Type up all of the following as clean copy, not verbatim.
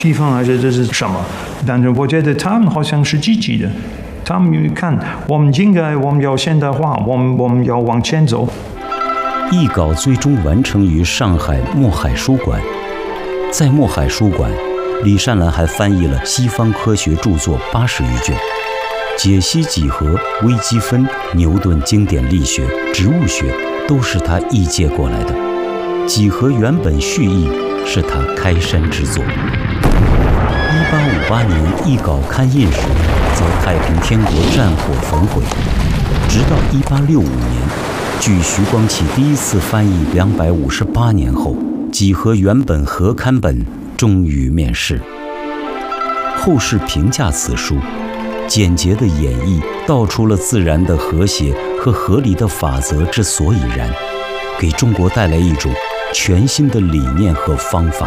地方来说这是什么？但是我觉得他们好像是积极的，他们看我们要现代化，我们要往前走。 译稿最终完成于上海墨海书馆，在墨海书馆，李善兰还翻译了西方科学著作80余卷，解析几何、微积分、牛顿经典力学、植物学都是他译介过来的。几何原本续译是他开山之作。1858年译稿刊印时，则太平天国战火焚毁。直到1865年，距徐光启第一次翻译258年后，几何原本合刊本终于面世。后世评价此书，简洁的演绎道出了自然的和谐和合理的法则之所以然，给中国带来一种全新的理念和方法。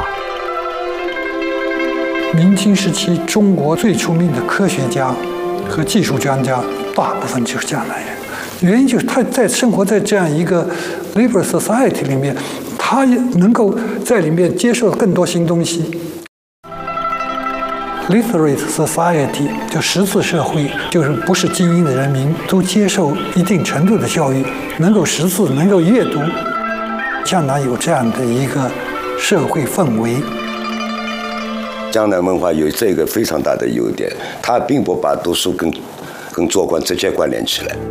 明清时期，中国最出名的科学家和技术专家，大部分就是江南人。原因就是他生活在这样一个 liberal society 里面，他能够在里面接受更多新东西。Literate society 就识字社会，就是不是精英的人民都接受一定程度的教育，能够识字，能够阅读。江南有这样的一个社会氛围。 江南文化有这个非常大的优点，它并不把读书跟做官直接关联起来。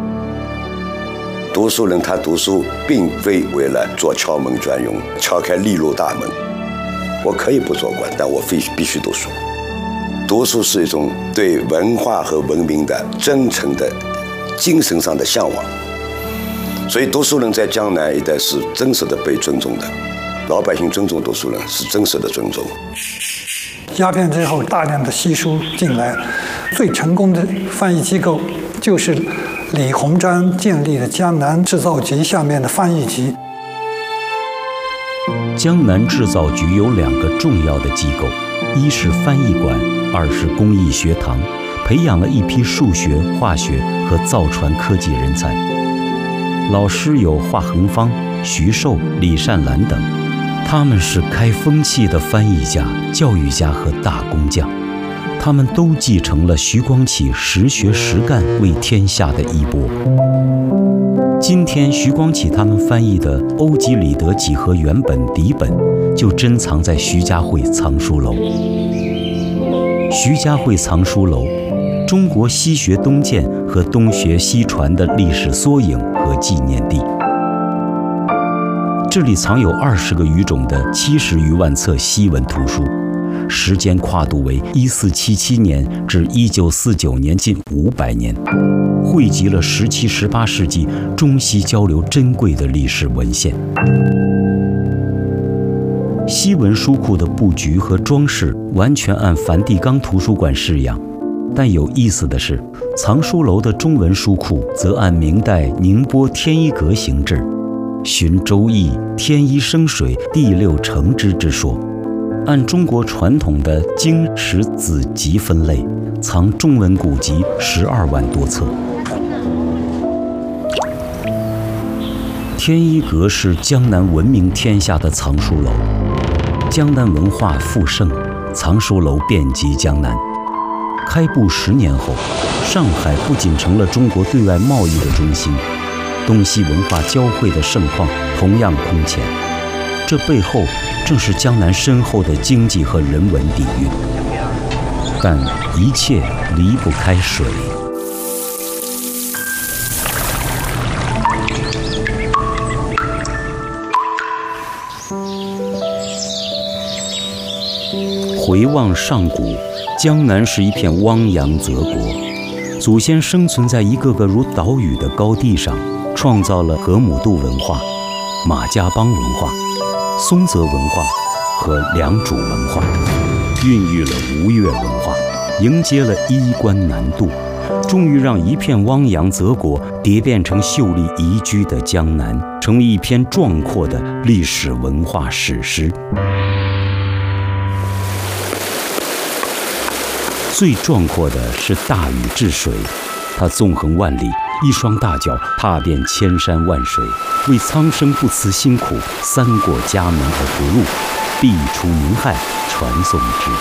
读书人他读书并非为了做敲门砖用，敲开利禄大门。我可以不做官，但我必须读书。读书是一种对文化和文明的真诚的精神上的向往，所以读书人在江南一带是真实的被尊重的，老百姓尊重读书人是真实的尊重。 鸦片之后，大量的西书进来，最成功的翻译机构就是李鸿章建立的江南制造局下面的翻译局。 江南制造局有2个重要的机构，一是翻译馆，二是工艺学堂，培养了一批数学、化学和造船科技人才。老师有华恒芳、徐寿、李善兰等，他们是开风气的翻译家、教育家和大工匠。他们都继承了徐光启实学实干为天下的衣钵。今天徐光启他们翻译的欧几里得几何原本底本就珍藏在徐家汇藏书楼。徐家汇藏书楼，中国西学东渐和东学西传的历史缩影和纪念地。这里藏有20个语种的70余万册西文图书，时间跨度为1477年至1949年，近500年，汇集了17、18世纪中西交流珍贵的历史文献。西文书库的布局和装饰完全按梵蒂冈图书馆式样，但有意思的是，藏书楼的中文书库则按明代宁波天一阁形制，循《周易》天一生水，地六成之之说，按中国传统的经史子集分类，藏中文古籍12万多册。天一阁是江南闻名天下的藏书楼，江南文化富盛，藏书楼遍及江南。开埠10年后，上海不仅成了中国对外贸易的中心，东西文化交汇的盛况同样空前。这背后正是江南深厚的经济和人文底蕴，但一切离不开水。回望上古，江南是一片汪洋泽国，祖先生存在一个个如岛屿的高地上，创造了河姆渡文化、马家浜文化、松泽文化和良渚文化，孕育了吴越文化，迎接了衣冠南渡，终于让一片汪洋泽国蝶变成秀丽宜居的江南，成为一篇壮阔的历史文化史诗。最壮阔的是大禹治水，他纵横万里，一双大脚踏遍千山万水，为苍生不辞辛苦，三过家门而不入， 必除民害，传颂之。